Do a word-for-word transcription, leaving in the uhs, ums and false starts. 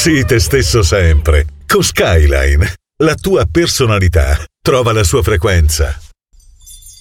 Sii te stesso sempre. Con Skyline, la tua personalità trova la sua frequenza.